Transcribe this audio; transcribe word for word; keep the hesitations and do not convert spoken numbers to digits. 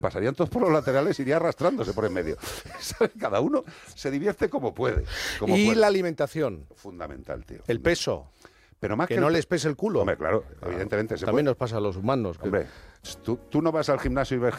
pasarían todos por los laterales, iría arrastrándose por en medio. Cada uno se divierte como puede. Como y puede. la alimentación. Fundamental, tío. El peso. Pero más que, que no el... les pese el culo. Hombre, claro, evidentemente. Se También puede... nos pasa a los humanos. Que... Hombre, tú, tú no vas al gimnasio y ves